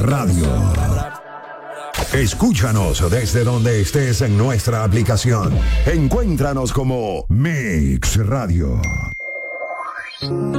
Radio. Escúchanos desde donde estés en nuestra aplicación. Encuéntranos como Mix Radio.